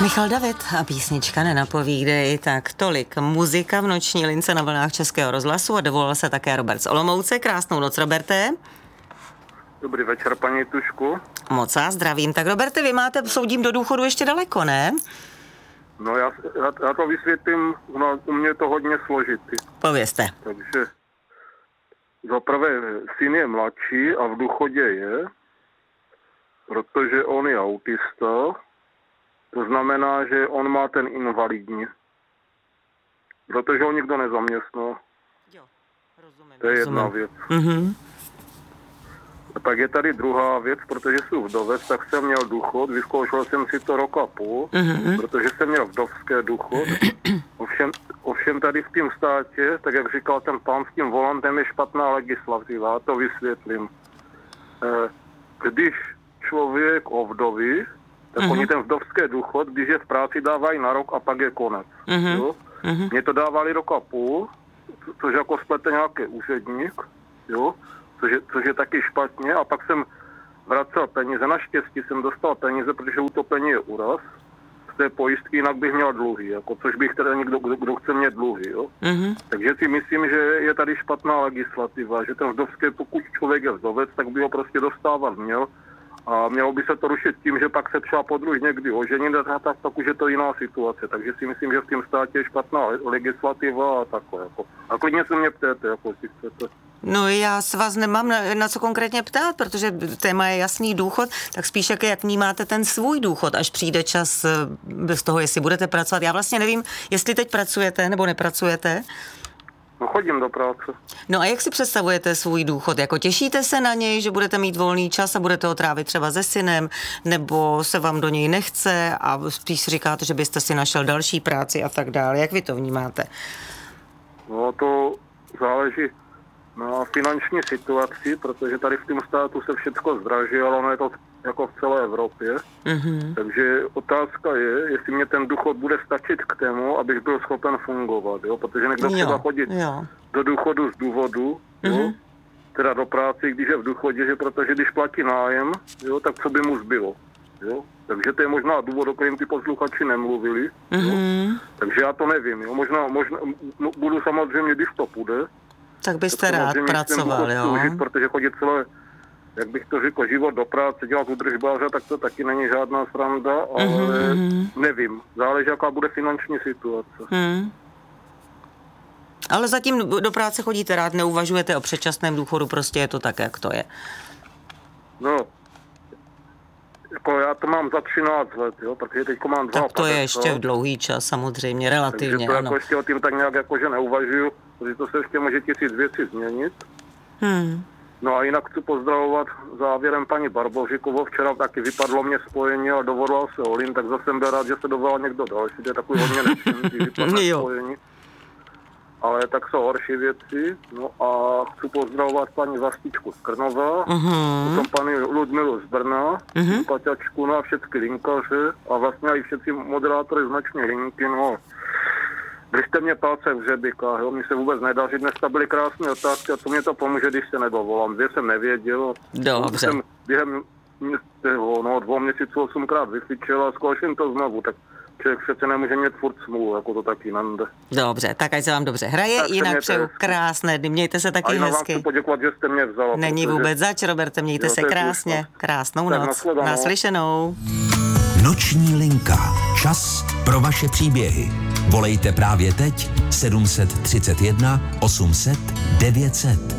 Michal David a písnička Nenapovídej, tak tolik muzika v noční lince na vlnách Českého rozhlasu a dovolil se také Robert z Olomouce. Krásnou noc, Roberte. Dobrý večer, paní Tušku. Moc vás zdravím. Tak Roberte, vy máte, soudím, do důchodu ještě daleko, ne? No já to vysvětlím, u mě je to hodně složitý. Povězte. Takže zaprvé syn je mladší a v důchodě je, protože on je autista, to znamená, že on má ten invalidní, protože ho nikdo nezaměstnal. Jo, rozumím. To je jedna věc. Mhm. A pak je tady druhá věc, protože jsem vdovec, tak jsem měl důchod, vyzkoušel jsem si to rok a půl, protože jsem měl vdovské důchod. Ovšem tady v tom státě, tak jak říkal ten pán s tím volantem, je špatná legislativa, to vysvětlím. Když člověk ovdoví, tak oni ten vdovský důchod, když je v práci, dávají na rok a pak je konec. Jo? Mě to dávali rok a půl, což jako splete nějaký úředník, jo? Což je taky špatně, a pak jsem vracel peníze. Naštěstí jsem dostal peníze, protože utopení je úraz z té pojistky, jinak bych měl dluhy, jako, což bych teda někdo, kdo chce mít dluhy. Jo? Takže si myslím, že je tady špatná legislativa, že ten vdovský, pokud člověk je vdovec, tak by ho prostě dostávat měl. A mělo by se to rušit tím, že pak se třeba podruž někdy ožení, tak už je to jiná situace. Takže si myslím, že v tom státě je špatná legislativa a takhle. Jako. A klidně se mě ptáte, jako si chcete. No já se vás nemám na co konkrétně ptát, protože téma je jasný důchod, tak spíš jak vnímáte ten svůj důchod, až přijde čas bez toho, jestli budete pracovat. Já vlastně nevím, jestli teď pracujete nebo nepracujete. No chodím do práce. No a jak si představujete svůj důchod? Jako těšíte se na něj, že budete mít volný čas a budete ho trávit třeba se synem, nebo se vám do něj nechce a spíš si říkáte, že byste si našel další práci a tak dále. Jak vy to vnímáte? No to záleží na finanční situaci, protože tady v tom státu se všechno zdraží, ale ono je to jako v celé Evropě. Takže otázka je, jestli mě ten důchod bude stačit k tomu, abych byl schopen fungovat, jo? Protože někdo třeba chodit do důchodu z důvodu, jo? Teda do práce, když je v důchodě, že protože když platí nájem, jo, tak co by mu zbylo. Jo? Takže to je možná důvod, o kterým ty posluchači nemluvili. Jo? Takže já to nevím. Jo? Možná budu samozřejmě, když to půjde, tak byste rád pracoval, jo? Služit, protože chodit celé, jak bych to řekl, život do práce, dělat údržbáře, tak to taky není žádná sranda, ale nevím. Záleží, jaká bude finanční situace. Ale zatím do práce chodíte rád, neuvažujete o předčasném důchodu, prostě je to tak, jak to je. No, jako já to mám za 13 let, jo, protože teďko mám 52. Tak to je ještě dlouhý čas, samozřejmě, relativně, takže to jako ještě o tím tak nějak jakože neuvažuju, protože to se ještě může 1000 věcí změnit. No a jinak chci pozdravovat závěrem paní Barboříkovou. Včera taky vypadlo mě spojení a dovolal se Olin, tak zase jsem byl rád, že se dovolal někdo další. To je takový hodně nepříjemný, vypadne spojení. Ale tak jsou horší věci. No a chci pozdravovat paní Vlastičku z Krnova, potom paní Ludmilu z Brna, Paťačku, no a všechny linkaře a vlastně i všetci moderátory značné linky, no. Držte mě palce v hřebikách, jo, mi se vůbec nedaří, dneska byly krásné otázky a to mě to pomůže, když se nedovolám. Dvě jsem nevěděl. Dobře. Jsem během 2 měsíců 8krát vyfičil a zkouším to znovu, tak člověk přece nemůže mít furt smůlu, jako to taky nande. Dobře, tak ať se vám dobře hraje, tak jinak přeju krásné dny, mějte se taky hezky. A vám chci poděkovat, že jste mě vzala. Není vůbec zač, Roberte, mějte se krásně, krásnou noc, naslyšenou. Noční linka, čas pro vaše příběhy. Volejte právě teď 731 800 900.